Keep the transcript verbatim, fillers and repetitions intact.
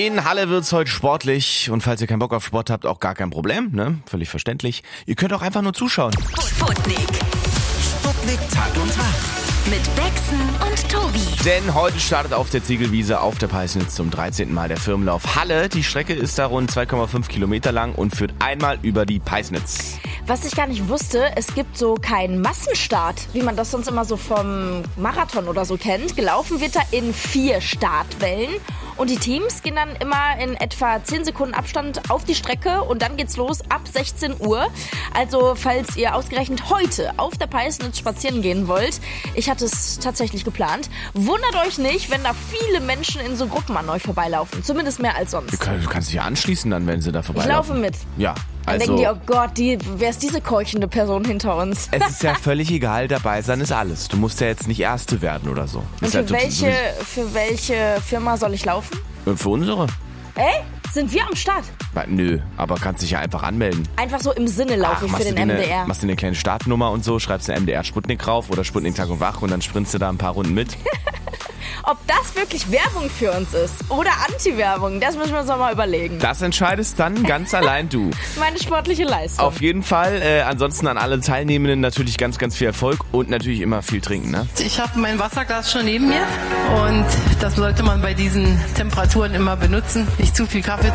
In Halle wird's heute sportlich und falls ihr keinen Bock auf Sport habt, auch gar kein Problem, ne? Völlig verständlich. Ihr könnt auch einfach nur zuschauen. Sputnik. Sputnik Tag und Tag. Mit Bexen und Tobi. Denn heute startet auf der Ziegelwiese auf der Peisnitz zum dreizehnten Mal der Firmenlauf Halle. Die Strecke ist da rund zwei Komma fünf Kilometer lang und führt einmal über die Peisnitz. Was ich gar nicht wusste, es gibt so keinen Massenstart, wie man das sonst immer so vom Marathon oder so kennt. Gelaufen wird da in vier Startwellen und die Teams gehen dann immer in etwa zehn Sekunden Abstand auf die Strecke und dann geht's los ab sechzehn Uhr. Also falls ihr ausgerechnet heute auf der Peisnitz spazieren gehen wollt, ich hatte es tatsächlich geplant, wundert euch nicht, wenn da viele Menschen in so Gruppen an euch vorbeilaufen. Zumindest mehr als sonst. Du kannst, du kannst dich ja anschließen dann, wenn sie da Ich vorbeilaufen. laufe mit. Ja. Dann Also, denken die, oh Gott, die, wer ist diese keuchende Person hinter uns? es ist ja völlig egal, dabei sein ist alles. Du musst ja jetzt nicht Erste werden oder so. Und Ist ja für tot- welche, für welche Firma soll ich laufen? Für unsere? Ey, sind wir am Start? Ba- Nö, aber kannst dich ja einfach anmelden. Einfach so im Sinne laufe ich für machst den du dir M D R. Eine, machst du eine kleine Startnummer und so, schreibst eine M D R Sputnik rauf oder Sputnik Tag und Wach und dann sprintst du da ein paar Runden mit. Ob das wirklich Werbung für uns ist oder Anti-Werbung, das müssen wir uns noch mal überlegen. Das entscheidest dann ganz allein du. Meine sportliche Leistung. Auf jeden Fall, äh, ansonsten an alle Teilnehmenden natürlich ganz, ganz viel Erfolg und natürlich immer viel trinken, ne? Ich habe mein Wasserglas schon neben mir und das sollte man bei diesen Temperaturen immer benutzen. Nicht zu viel Kaffee